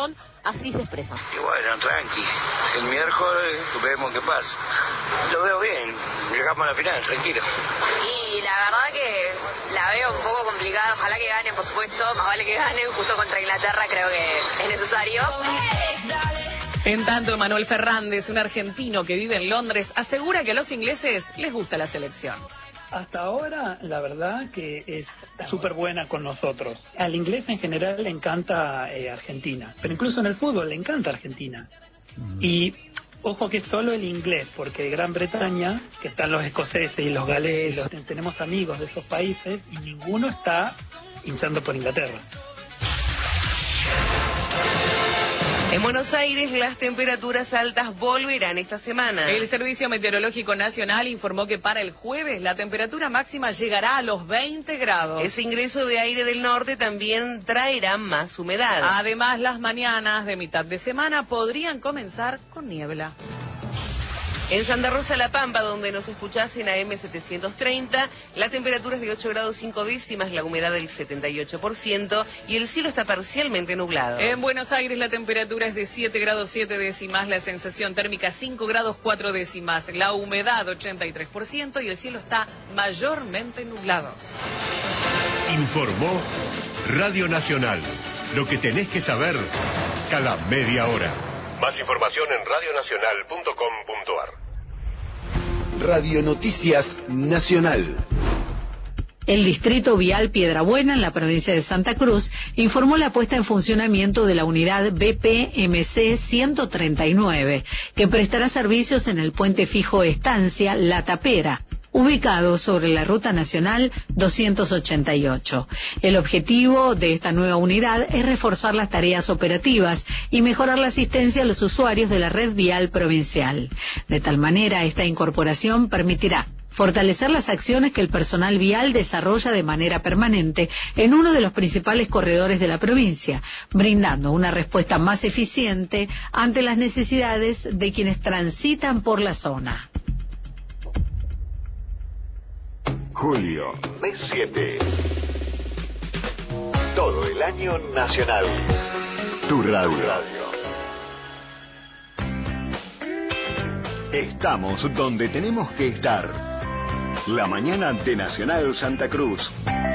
selección, así se expresan. Y bueno, tranqui, el miércoles vemos qué pasa. Lo veo bien, llegamos a la final, tranquilo. Y la verdad que la veo un poco complicada, ojalá que ganen, por supuesto, más vale que ganen, justo contra Inglaterra creo que es necesario. En tanto, Manuel Fernández, un argentino que vive en Londres, asegura que a los ingleses les gusta la selección. Hasta ahora, la verdad que es súper buena con nosotros. Al inglés en general le encanta Argentina, pero incluso en el fútbol le encanta Argentina. Y ojo que es solo el inglés, porque Gran Bretaña, que están los escoceses y los galeses, tenemos amigos de esos países y ninguno está hinchando por Inglaterra. En Buenos Aires, las temperaturas altas volverán esta semana. El Servicio Meteorológico Nacional informó que para el jueves la temperatura máxima llegará a los 20 grados. Ese ingreso de aire del norte también traerá más humedad. Además, las mañanas de mitad de semana podrían comenzar con niebla. En Santa Rosa La Pampa, donde nos escuchás en AM 730, la temperatura es de 8 grados 5 décimas, la humedad del 78% y el cielo está parcialmente nublado. En Buenos Aires la temperatura es de 7 grados 7 décimas, la sensación térmica 5 grados 4 décimas, la humedad 83% y el cielo está mayormente nublado. Informó Radio Nacional. Lo que tenés que saber cada media hora. Más información en radionacional.com.ar. Radio Noticias Nacional. El Distrito Vial Piedrabuena, en la provincia de Santa Cruz, informó la puesta en funcionamiento de la unidad BPMC 139, que prestará servicios en el puente fijo Estancia La Tapera, ubicado sobre la Ruta Nacional 288. El objetivo de esta nueva unidad es reforzar las tareas operativas y mejorar la asistencia a los usuarios de la red vial provincial. De tal manera, esta incorporación permitirá fortalecer las acciones que el personal vial desarrolla de manera permanente en uno de los principales corredores de la provincia, brindando una respuesta más eficiente ante las necesidades de quienes transitan por la zona. Julio, mes 7. Todo el año nacional. Tu radio. Estamos donde tenemos que estar. La mañana de Nacional Santa Cruz.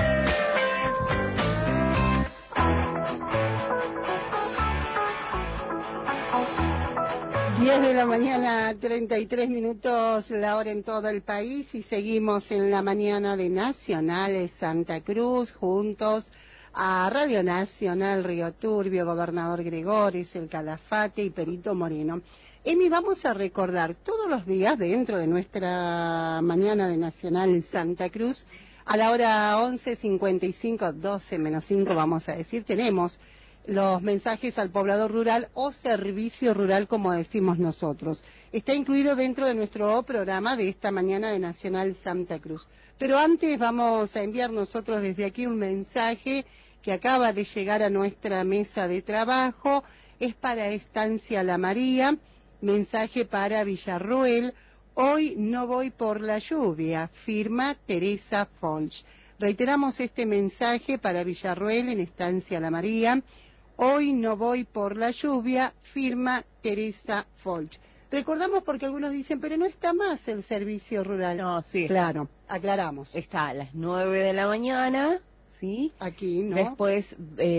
10 de la mañana, 33 minutos, la hora en todo el país, y seguimos en la mañana de Nacional Santa Cruz, juntos a Radio Nacional, Río Turbio, Gobernador Gregores, El Calafate y Perito Moreno. Emi, vamos a recordar todos los días dentro de nuestra mañana de Nacional Santa Cruz, a la hora 11:55, 12 menos 5 vamos a decir, tenemos los mensajes al poblador rural o servicio rural, como decimos nosotros. Está incluido dentro de nuestro programa de esta mañana de Nacional Santa Cruz. Pero antes vamos a enviar nosotros desde aquí un mensaje que acaba de llegar a nuestra mesa de trabajo. Es para Estancia La María, mensaje para Villarroel. Hoy no voy por la lluvia, firma Teresa Folch. Reiteramos este mensaje para Villarroel en Estancia La María. Hoy no voy por la lluvia, firma Teresa Folch. Recordamos porque algunos dicen, pero no está más el servicio rural. No, sí. Claro, aclaramos. Está a las 9 de la mañana, ¿sí? Aquí, ¿no? Después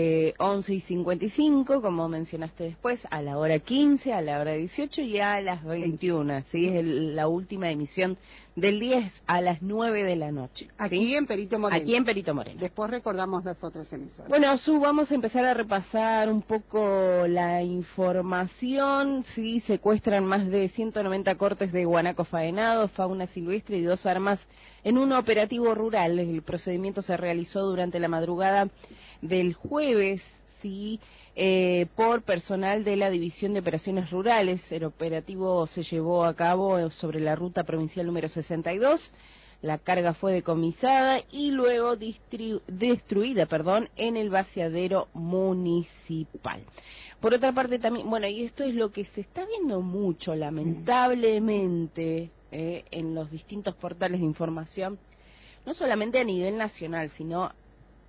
11:55, como mencionaste después, a la hora 15, a la hora 18 y a las 21, ¿sí? Es la última emisión del día, es a las 9 de la noche. ¿Sí? Aquí en Perito Moreno. Aquí en Perito Moreno. Después recordamos las otras emisoras. Bueno, vamos a empezar a repasar un poco la información. Sí, secuestran más de 190 cortes de guanaco faenado, fauna silvestre y 2 armas en un operativo rural. El procedimiento se realizó durante la madrugada del jueves, sí, por personal de la División de Operaciones Rurales. El operativo se llevó a cabo sobre la ruta provincial número 62. La carga fue decomisada y luego destruida, en el vaciadero municipal. Por otra parte también, bueno, y esto es lo que se está viendo mucho, lamentablemente, en los distintos portales de información, no solamente a nivel nacional, sino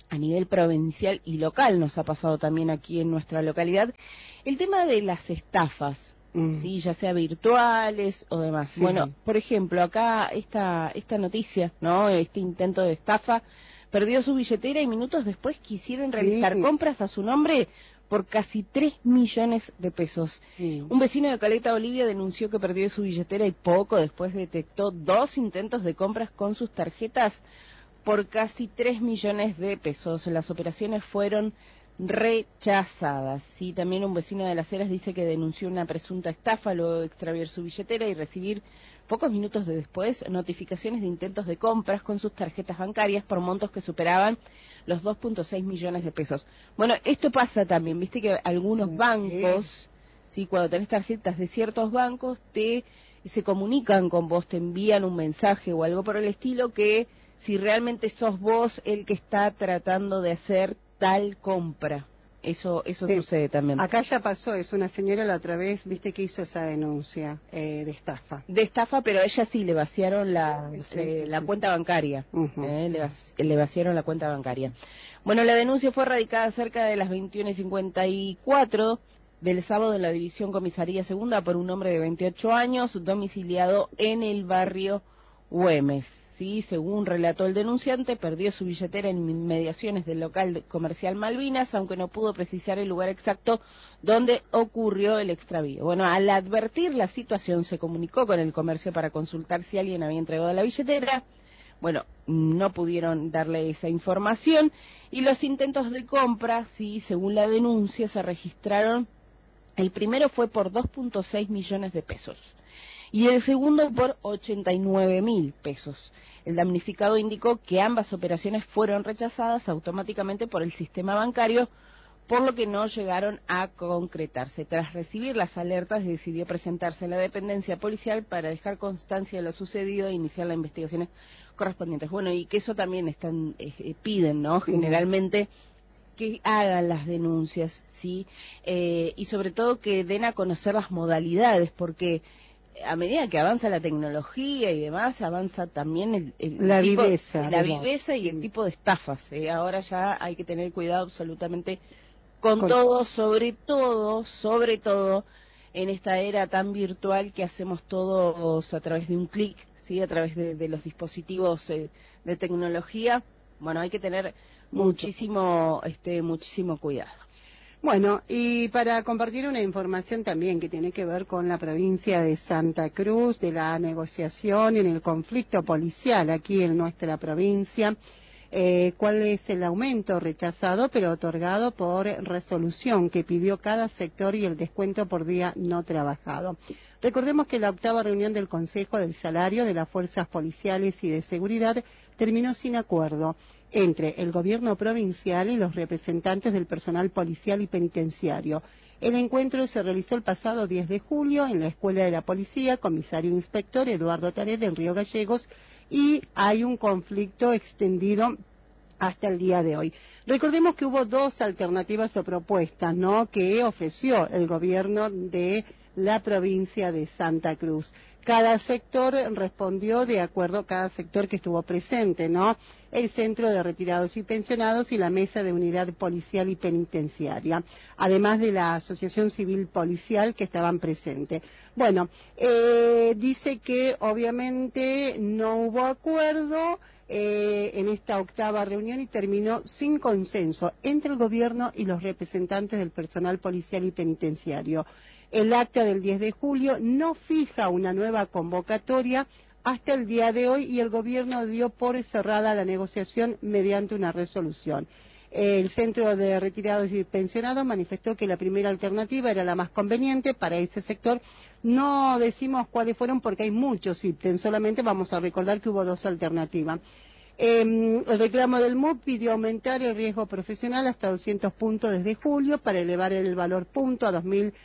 a nivel provincial y local, nos ha pasado también aquí en nuestra localidad, el tema de las estafas, ¿sí? Ya sea virtuales o demás. Sí. Bueno, por ejemplo, acá esta noticia, ¿no? Este intento de estafa, perdió su billetera y minutos después quisieron realizar compras a su nombre por casi 3 millones de pesos. Un vecino de Caleta, Bolivia, denunció que perdió su billetera y poco después detectó 2 intentos de compras con sus tarjetas por casi 3 millones de pesos. Las operaciones fueron rechazadas. Sí, también un vecino de Las Heras dice que denunció una presunta estafa luego de extraviar su billetera y recibir pocos minutos después notificaciones de intentos de compras con sus tarjetas bancarias por montos que superaban los 2.6 millones de pesos. Bueno, esto pasa también, viste que algunos bancos, sí, cuando tenés tarjetas de ciertos bancos, se comunican con vos, te envían un mensaje o algo por el estilo que si realmente sos vos el que está tratando de hacer tal compra. Eso sucede también. Acá ya pasó, es una señora la otra vez, viste que hizo esa denuncia de estafa. De estafa, pero a ella sí le vaciaron la cuenta bancaria. Le vaciaron la cuenta bancaria. Bueno, la denuncia fue radicada cerca de las 21:54 del sábado en la División Comisaría Segunda por un hombre de 28 años, domiciliado en el barrio Güemes. Sí, según relató el denunciante, perdió su billetera en inmediaciones del local comercial Malvinas, aunque no pudo precisar el lugar exacto donde ocurrió el extravío. Bueno, al advertir la situación, se comunicó con el comercio para consultar si alguien había entregado la billetera. Bueno, no pudieron darle esa información y los intentos de compra, sí, según la denuncia, se registraron. El primero fue por 2.6 millones de pesos. Y el segundo por 89.000 pesos. El damnificado indicó que ambas operaciones fueron rechazadas automáticamente por el sistema bancario, por lo que no llegaron a concretarse. Tras recibir las alertas, decidió presentarse en la dependencia policial para dejar constancia de lo sucedido e iniciar las investigaciones correspondientes. Bueno, y que eso también piden, ¿no? Generalmente que hagan las denuncias, ¿sí? Y sobre todo que den a conocer las modalidades, porque a medida que avanza la tecnología y demás, avanza también la viveza y el tipo de estafas. Ahora ya hay que tener cuidado absolutamente con todo, sobre todo en esta era tan virtual que hacemos todos a través de un clic, ¿sí? A través de los dispositivos de tecnología. Bueno, hay que tener muchísimo cuidado. Bueno, y para compartir una información también que tiene que ver con la provincia de Santa Cruz, de la negociación en el conflicto policial aquí en nuestra provincia, cuál es el aumento rechazado pero otorgado por resolución que pidió cada sector y el descuento por día no trabajado. Recordemos que la 8ª reunión del Consejo del Salario de las Fuerzas Policiales y de Seguridad terminó sin acuerdo entre el gobierno provincial y los representantes del personal policial y penitenciario. El encuentro se realizó el pasado 10 de julio en la Escuela de la Policía, comisario inspector Eduardo Taret del Río Gallegos, y hay un conflicto extendido hasta el día de hoy. Recordemos que hubo 2 alternativas o propuestas, ¿no?, que ofreció el gobierno de la provincia de Santa Cruz. Cada sector respondió de acuerdo, cada sector que estuvo presente, ¿no? El Centro de Retirados y Pensionados y la Mesa de Unidad Policial y Penitenciaria, además de la Asociación Civil Policial que estaban presentes. Bueno, dice que obviamente no hubo acuerdo en esta 8ª reunión y terminó sin consenso entre el gobierno y los representantes del personal policial y penitenciario. El acta del 10 de julio no fija una nueva convocatoria hasta el día de hoy y el gobierno dio por cerrada la negociación mediante una resolución. El Centro de Retirados y Pensionados manifestó que la primera alternativa era la más conveniente para ese sector. No decimos cuáles fueron porque hay muchos ítems, solamente vamos a recordar que hubo 2 alternativas. El reclamo del MUP pidió aumentar el riesgo profesional hasta 200 puntos desde julio para elevar el valor punto a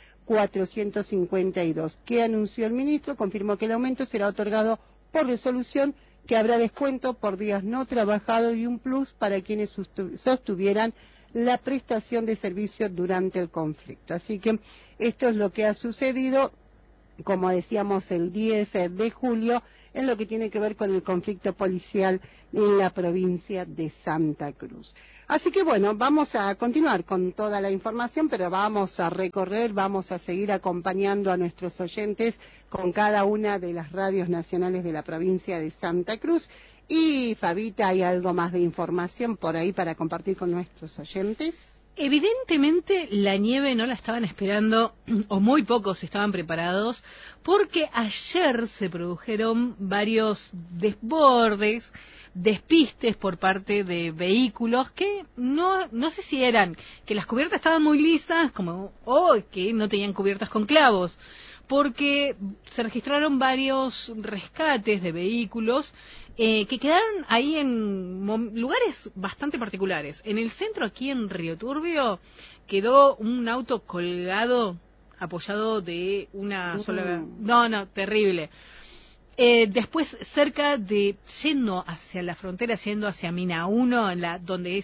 2.452. ¿Qué anunció el ministro? Confirmó que el aumento será otorgado por resolución, que habrá descuento por días no trabajados y un plus para quienes sostuvieran la prestación de servicio durante el conflicto. Así que esto es lo que ha sucedido, como decíamos, el 10 de julio, en lo que tiene que ver con el conflicto policial en la provincia de Santa Cruz. Así que bueno, vamos a continuar con toda la información, pero vamos a recorrer, vamos a seguir acompañando a nuestros oyentes con cada una de las radios nacionales de la provincia de Santa Cruz. Y Fabita, ¿hay algo más de información por ahí para compartir con nuestros oyentes? Evidentemente la nieve no la estaban esperando, o muy pocos estaban preparados, porque ayer se produjeron varios desbordes, despistes por parte de vehículos que no sé si eran que las cubiertas estaban muy lisas o que no tenían cubiertas con clavos, porque se registraron varios rescates de vehículos que quedaron ahí en lugares bastante particulares. En el centro, aquí en Río Turbio, quedó un auto colgado, apoyado de una sola... No, terrible. Después, cerca de, yendo hacia la frontera, yendo hacia Mina 1, donde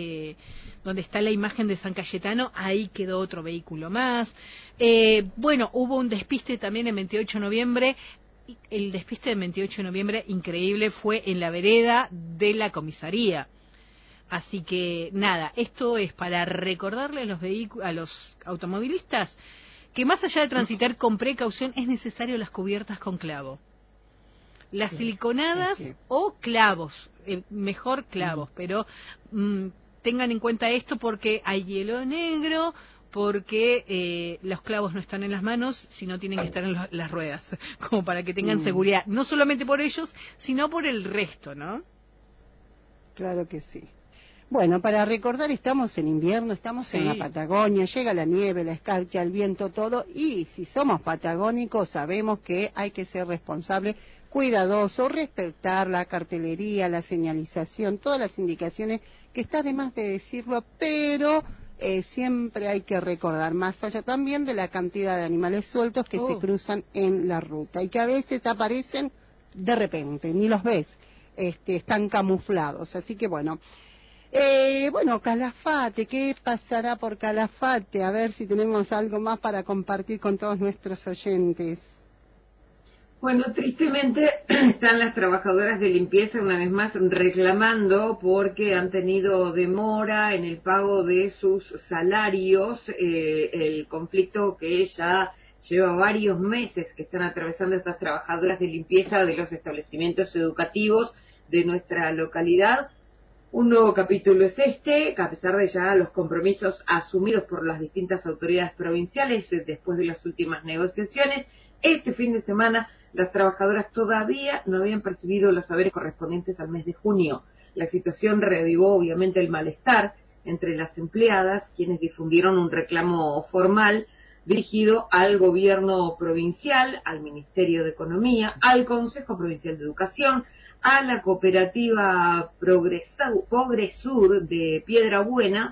está la imagen de San Cayetano, ahí quedó otro vehículo más. Bueno, hubo un despiste también en 28 de noviembre. El despiste del 28 de noviembre, increíble, fue en la vereda de la comisaría. Así que, nada, esto es para recordarle a los automovilistas que más allá de transitar con precaución, es necesario las cubiertas con clavo. Las siliconadas o clavos, mejor clavos, pero tengan en cuenta esto porque hay hielo negro, porque los clavos no están en las manos, sino tienen que estar en las ruedas, como para que tengan seguridad, no solamente por ellos, sino por el resto, ¿no? Claro que sí. Bueno, para recordar, estamos en invierno, estamos en la Patagonia, llega la nieve, la escarcha, el viento, todo, y si somos patagónicos sabemos que hay que ser responsable, cuidadoso, respetar la cartelería, la señalización, todas las indicaciones, que está de más de decirlo, pero siempre hay que recordar, más allá también de la cantidad de animales sueltos que se cruzan en la ruta y que a veces aparecen de repente, ni los ves, están camuflados, así que bueno. Bueno, Calafate, ¿qué pasará por Calafate? A ver si tenemos algo más para compartir con todos nuestros oyentes. Bueno, tristemente están las trabajadoras de limpieza una vez más reclamando porque han tenido demora en el pago de sus salarios, el conflicto que ya lleva varios meses que están atravesando estas trabajadoras de limpieza de los establecimientos educativos de nuestra localidad. Un nuevo capítulo es que a pesar de ya los compromisos asumidos por las distintas autoridades provinciales después de las últimas negociaciones, este fin de semana las trabajadoras todavía no habían percibido los saberes correspondientes al mes de junio. La situación reavivó obviamente el malestar entre las empleadas, quienes difundieron un reclamo formal dirigido al gobierno provincial, al Ministerio de Economía, al Consejo Provincial de Educación, a la cooperativa Progresur de Piedra Buena,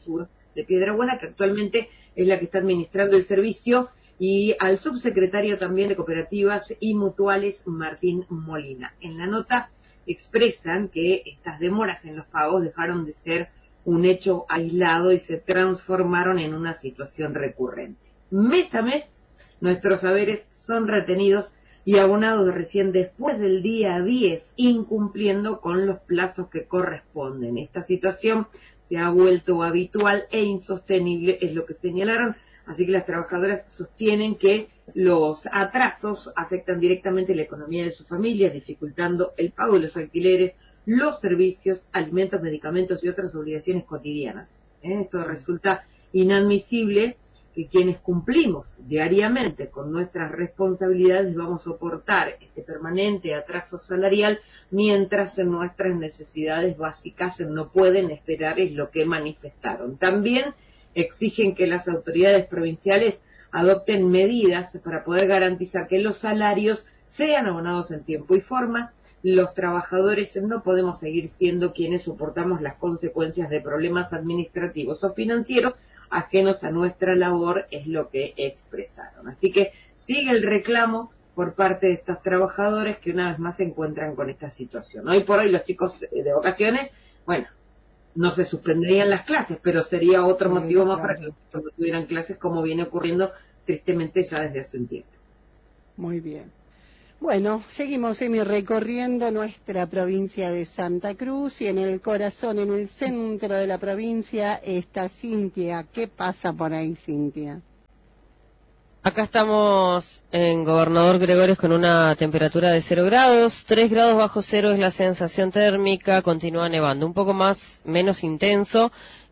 que actualmente es la que está administrando el servicio, y al subsecretario también de Cooperativas y Mutuales, Martín Molina. En la nota expresan que estas demoras en los pagos dejaron de ser un hecho aislado y se transformaron en una situación recurrente. Mes a mes, nuestros saberes son retenidos y abonados recién después del día 10, incumpliendo con los plazos que corresponden. Esta situación se ha vuelto habitual e insostenible, es lo que señalaron. Así que las trabajadoras sostienen que los atrasos afectan directamente la economía de sus familias, dificultando el pago de los alquileres, los servicios, alimentos, medicamentos y otras obligaciones cotidianas. Esto resulta inadmisible, que quienes cumplimos diariamente con nuestras responsabilidades vamos a soportar este permanente atraso salarial mientras nuestras necesidades básicas no pueden esperar, es lo que manifestaron. También exigen que las autoridades provinciales adopten medidas para poder garantizar que los salarios sean abonados en tiempo y forma. Los trabajadores no podemos seguir siendo quienes soportamos las consecuencias de problemas administrativos o financieros ajenos a nuestra labor, es lo que expresaron. Así que sigue el reclamo por parte de estas trabajadoras que una vez más se encuentran con esta situación. Hoy por hoy los chicos de vacaciones, bueno, no se suspenderían las clases, pero sería otro motivo más para que no tuvieran clases, como viene ocurriendo tristemente ya desde hace un tiempo. Muy bien. Bueno, seguimos recorriendo nuestra provincia de Santa Cruz y en el corazón, en el centro de la provincia está Cintia. ¿Qué pasa por ahí, Cintia? Acá estamos en Gobernador Gregores con una temperatura de 0 grados, 3 grados bajo cero es la sensación térmica, continúa nevando, un poco menos intenso,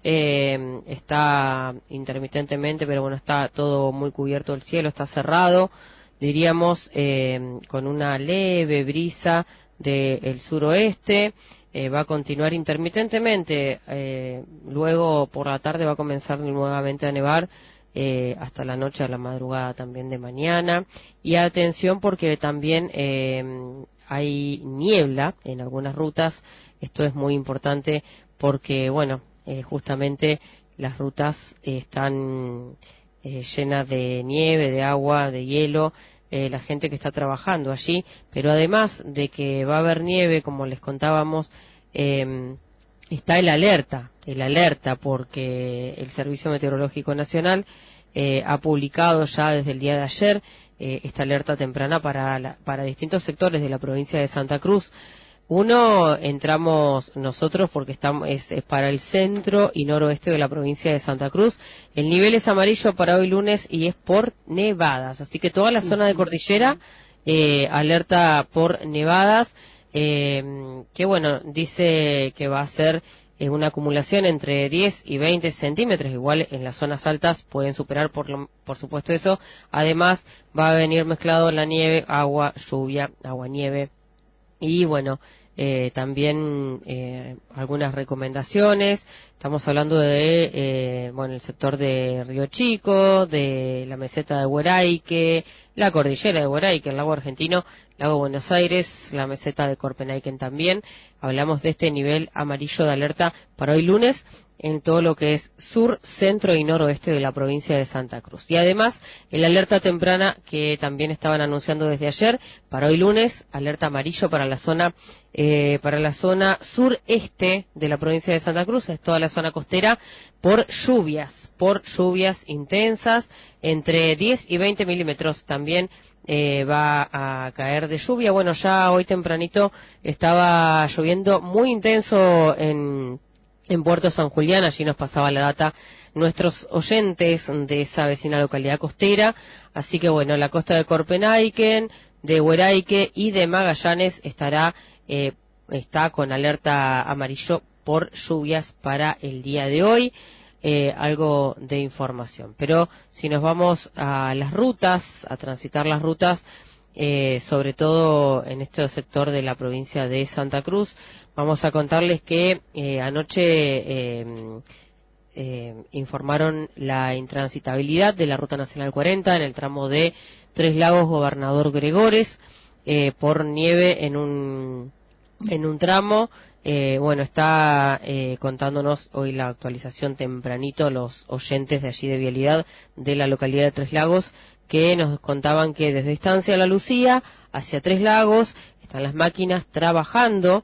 está intermitentemente, pero bueno, está todo muy cubierto el cielo, está cerrado. Diríamos con una leve brisa del suroeste, va a continuar intermitentemente, luego por la tarde va a comenzar nuevamente a nevar hasta la noche, a la madrugada también de mañana, y atención porque también hay niebla en algunas rutas, esto es muy importante porque bueno, justamente las rutas están llenas de nieve, de agua, de hielo, la gente que está trabajando allí, pero además de que va a haber nieve, como les contábamos, está el alerta porque el Servicio Meteorológico Nacional ha publicado ya desde el día de ayer esta alerta temprana para distintos sectores de la provincia de Santa Cruz. Uno, entramos nosotros porque es para el centro y noroeste de la provincia de Santa Cruz. El nivel es amarillo para hoy lunes y es por nevadas. Así que toda la zona de cordillera, alerta por nevadas, que bueno, dice que va a ser una acumulación entre 10 y 20 centímetros. Igual en las zonas altas pueden superar por supuesto eso. Además va a venir mezclado la nieve, agua, lluvia, agua, nieve. Y bueno, también algunas recomendaciones. Estamos hablando de el sector de Río Chico, de la meseta de Hueraique, la cordillera de Hueraique, el lago argentino, lago Buenos Aires, la meseta de Korpenaiken también. Hablamos de este nivel amarillo de alerta para hoy lunes en todo lo que es sur, centro y noroeste de la provincia de Santa Cruz. Y además, el alerta temprana que también estaban anunciando desde ayer, para hoy lunes, alerta amarillo para la zona sureste de la provincia de Santa Cruz, es toda la zona costera, por lluvias intensas, entre 10 y 20 milímetros también va a caer de lluvia. Bueno, ya hoy tempranito estaba lloviendo muy intenso en Puerto San Julián, allí nos pasaba la data nuestros oyentes de esa vecina localidad costera, así que bueno, la costa de Korpenaiken, de Hueraique y de Magallanes está con alerta amarillo por lluvias para el día de hoy. Algo de información, pero si nos vamos a las rutas, a transitar las rutas, sobre todo en este sector de la provincia de Santa Cruz, vamos a contarles que anoche informaron la intransitabilidad de la Ruta Nacional 40 en el tramo de Tres Lagos Gobernador Gregores por nieve en un tramo. Está contándonos hoy la actualización tempranito los oyentes de allí de Vialidad de la localidad de Tres Lagos, que nos contaban que desde Estancia La Lucía hacia Tres Lagos están las máquinas trabajando,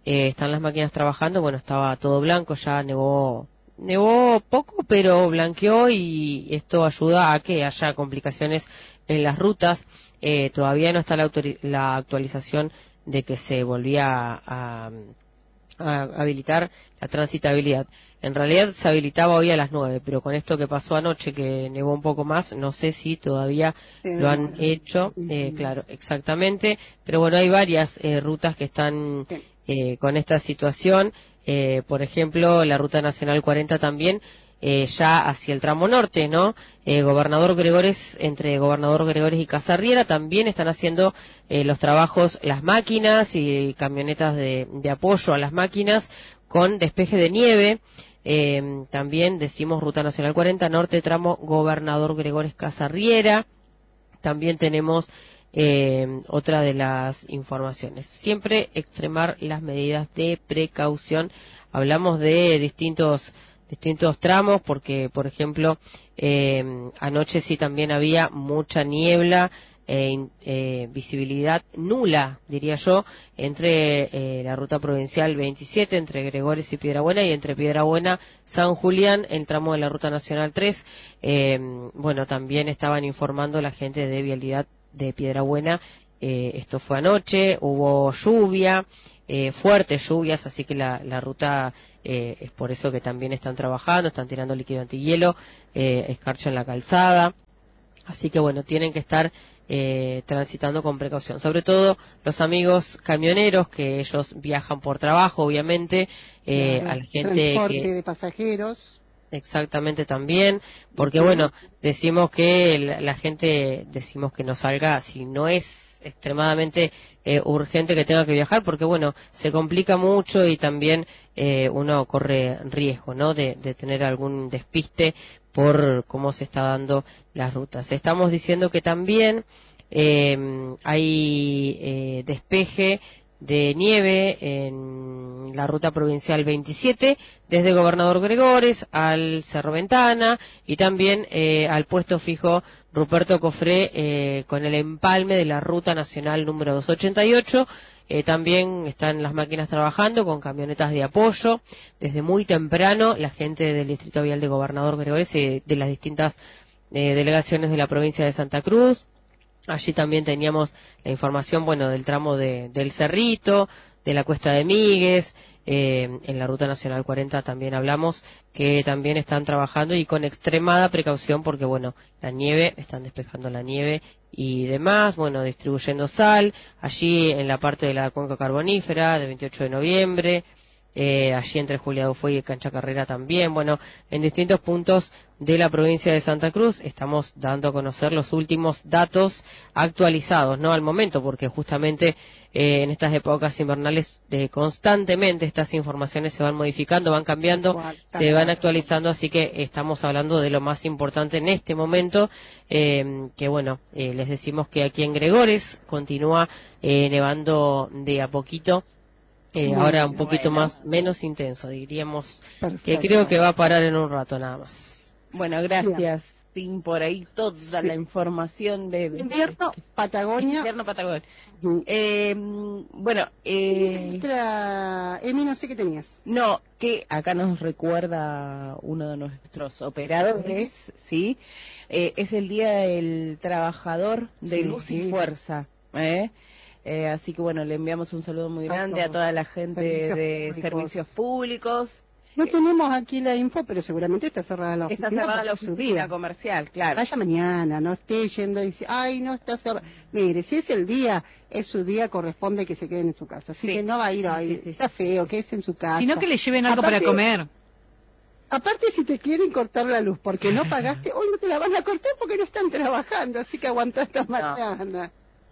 bueno, estaba todo blanco, ya nevó poco, pero blanqueó y esto ayuda a que haya complicaciones en las rutas. Todavía no está la actualización de que se volvía a habilitar la transitabilidad. En realidad se habilitaba hoy a las 9, pero con esto que pasó anoche, que nevó un poco más, no sé si todavía lo han hecho, claro, exactamente, pero bueno, hay varias rutas que están con esta situación, por ejemplo, la Ruta Nacional 40 también, ya hacia el tramo norte, ¿no? Gobernador Gregores, entre Gobernador Gregores y Casarriera también están haciendo los trabajos, las máquinas y camionetas de apoyo a las máquinas con despeje de nieve. También decimos Ruta Nacional 40, norte tramo Gobernador Gregores Casarriera. También tenemos otra de las informaciones. Siempre extremar las medidas de precaución. Hablamos de distintos tramos porque, por ejemplo, anoche sí también había mucha niebla, visibilidad nula, diría yo, entre la ruta provincial 27, entre Gregores y Piedrabuena, y entre Piedrabuena, San Julián, el tramo de la ruta nacional 3. También estaban informando la gente de Vialidad de Piedrabuena esto fue anoche, hubo lluvia, fuertes lluvias, así que la ruta es por eso que también están trabajando, están tirando líquido antihielo, escarcha en la calzada, así que bueno, tienen que estar transitando con precaución, sobre todo los amigos camioneros, que ellos viajan por trabajo, obviamente, a la gente transporte de pasajeros. Exactamente, también, porque bueno, decimos que la gente, decimos que no salga si no es extremadamente urgente que tenga que viajar, porque bueno, se complica mucho y también uno corre riesgo, ¿no?, de tener algún despiste por cómo se está dando las rutas. Estamos diciendo que también hay despeje de nieve en la ruta provincial 27 desde Gobernador Gregores al Cerro Ventana y también al puesto fijo Ruperto Cofré con el empalme de la ruta nacional número 288. También están las máquinas trabajando con camionetas de apoyo desde muy temprano. La gente del Distrito Vial de Gobernador Gregores, de las distintas delegaciones de la provincia de Santa Cruz. Allí también teníamos la información, bueno, del tramo del Cerrito, de la Cuesta de Míguez, en la Ruta Nacional 40 también hablamos que también están trabajando y con extremada precaución porque, bueno, la nieve, están despejando la nieve y demás, bueno, distribuyendo sal, allí en la parte de la cuenca carbonífera, del 28 de noviembre, allí entre Julia Dufoy y Cancha Carrera también, bueno, en distintos puntos de la provincia de Santa Cruz estamos dando a conocer los últimos datos actualizados, no al momento, porque justamente en estas épocas invernales constantemente estas informaciones se van modificando, van cambiando, se van actualizando, así que estamos hablando de lo más importante en este momento, que bueno, les decimos que aquí en Gregores continúa nevando de a poquito. Ahora un poquito menos intenso, diríamos. Perfecto. Que creo que va a parar en un rato nada más. Bueno, gracias, Tim, por ahí toda la información de invierno Patagonia. Invierno Patagonia. Emi, no sé qué tenías. No, que acá nos recuerda uno de nuestros operadores, ¿sí? Es el Día del Trabajador de Luz y Fuerza, así que bueno, le enviamos un saludo muy grande a toda la gente de servicios públicos. No tenemos aquí la info, pero seguramente está cerrada la oficina. Está cerrada la oficina comercial, claro. Vaya mañana, no esté yendo y dice, ay, no está cerrada. Mire, si es el día, es su día, corresponde que se queden en su casa. Así que no va a ir hoy, está feo, que es en su casa. Sino que le lleven algo para comer. Aparte, si te quieren cortar la luz porque no pagaste, hoy no te la van a cortar porque no están trabajando, así que aguantá hasta mañana.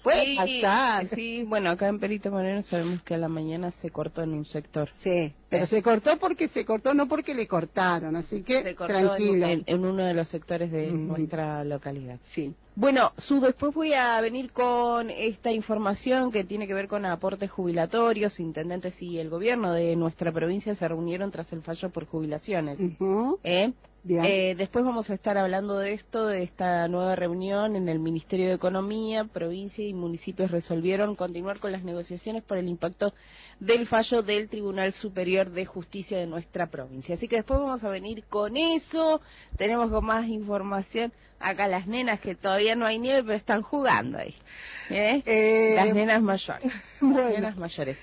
Sí, bueno, acá en Perito Moreno sabemos que a la mañana se cortó en un sector. Sí, pero se cortó porque se cortó, no porque le cortaron, así que se cortó tranquilo. En uno de los sectores de nuestra localidad. Sí. Bueno, después voy a venir con esta información que tiene que ver con aportes jubilatorios. Intendentes y el gobierno de nuestra provincia se reunieron tras el fallo por jubilaciones. Después vamos a estar hablando de esto, de esta nueva reunión en el Ministerio de Economía. Provincia y municipios resolvieron continuar con las negociaciones por el impacto del fallo del Tribunal Superior de Justicia de nuestra provincia. Así que después vamos a venir con eso. Tenemos con más información. Acá las nenas, que todavía no hay nieve, pero están jugando ahí. Las nenas mayores. Bueno. Las nenas mayores.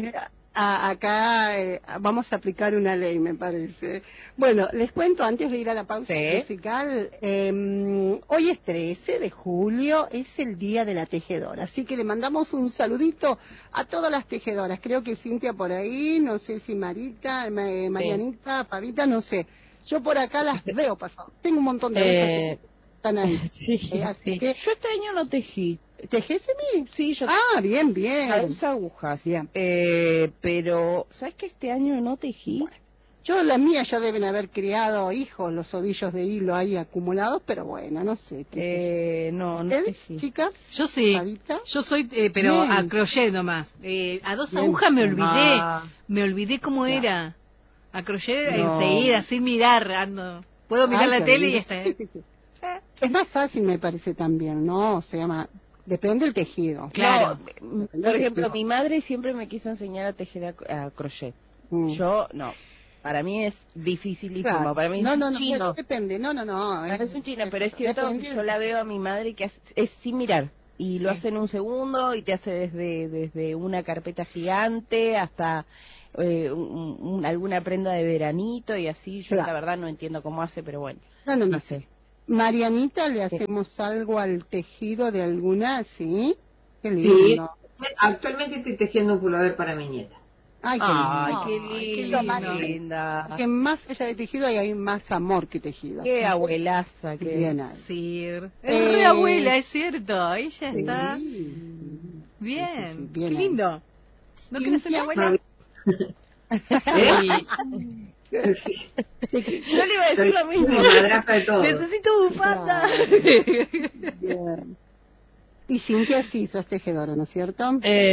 Acá vamos a aplicar una ley, me parece. Bueno, les cuento antes de ir a la pausa musical. Hoy es 13 de julio, es el Día de la Tejedora. Así que le mandamos un saludito a todas las tejedoras. Creo que Cintia por ahí, no sé si Marita, Marianita, Pavita, no sé. Yo por acá las veo pasar. Tengo un montón de abejas que están ahí. Así que yo este año no tejí. ¿Tejés en mí? Sí, yo bien, bien. A 2 agujas. Bien. Pero, ¿sabes que este año no tejí? Bueno, las mías ya deben haber criado hijos, los ovillos de hilo ahí acumulados, pero bueno, no sé. No tejí. ¿Chicas? Yo sí. ¿Pavita? Yo soy, pero bien. A crochet nomás. A 2 agujas me olvidé. Me olvidé cómo era. A crochet enseguida, sin mirar, ando. Puedo mirar la tele y ya está. Sí. Es más fácil, me parece también, ¿no? Se llama... Depende del tejido. Claro. No, por ejemplo, mi madre siempre me quiso enseñar a tejer a crochet. Yo, no. Para mí es dificilísimo. Claro. Para mí es un chino. Depende. No. Es un chino, pero es cierto que yo la veo a mi madre que es sin mirar. y lo hace en un segundo y te hace desde una carpeta gigante hasta alguna prenda de veranito y así. Yo la verdad no entiendo cómo hace, pero bueno. No sé. Marianita, ¿le hacemos algo al tejido de alguna? ¿Sí? Qué lindo. Sí, actualmente estoy tejiendo un pullover para mi nieta. Ay, qué linda. Que más allá de tejido hay más amor que tejido. Qué abuelaza. Qué bien ahí. Sí, es re abuela, es cierto. Ella está bien. Sí, qué lindo. ¿No quieres ser mi abuela? Yo le iba a decir lo mismo. Necesito bufanda. Bien. Y Cintia sí sos tejedora, ¿no es cierto?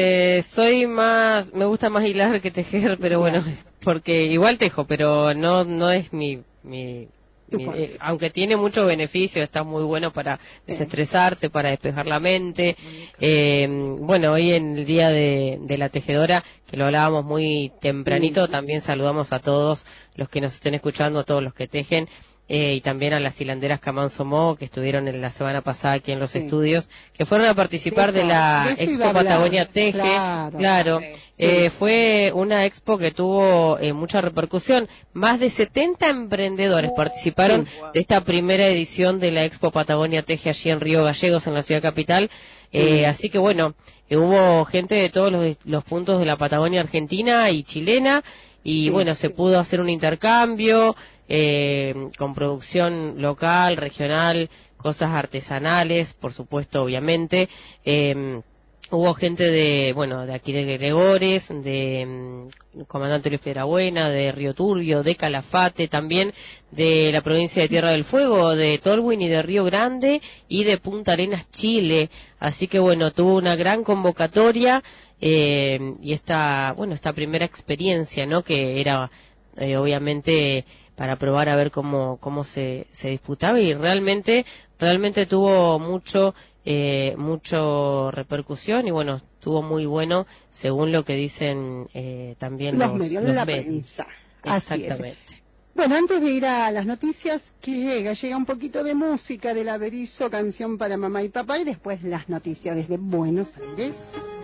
Me gusta más hilar que tejer, pero bueno, porque igual tejo, pero no es mi aunque tiene muchos beneficios, está muy bueno para desestresarse, para despejar la mente. Bueno, hoy en el día de la tejedora, que lo hablábamos muy tempranito, también saludamos a todos los que nos estén escuchando, a todos los que tejen. Y también a las hilanderas Camán Somó, que estuvieron en la semana pasada aquí en los estudios, que fueron a participar de la Expo Patagonia Teje. Claro. Fue una expo que tuvo mucha repercusión. Más de 70 emprendedores participaron de esta primera edición de la Expo Patagonia Teje allí en Río Gallegos, en la ciudad capital. Así que bueno, hubo gente de todos los puntos de la Patagonia argentina y chilena, y bueno, se pudo hacer un intercambio con producción local, regional, cosas artesanales, por supuesto, obviamente. Hubo gente de aquí de Gregores, de Comandante Luis Piedrabuena, de Río Turbio, de Calafate también, de la provincia de Tierra del Fuego, de Tolwyn y de Río Grande, y de Punta Arenas, Chile. Así que bueno, tuvo una gran convocatoria, y esta primera experiencia, ¿no? Que era, obviamente, para probar a ver cómo se disputaba, y realmente tuvo mucho repercusión, y bueno, estuvo muy bueno según lo que dicen también los medios de la prensa. Exactamente. Así es. Bueno, antes de ir a las noticias, que llega un poquito de música del Averizo, canción para mamá y papá, y después las noticias desde Buenos Aires.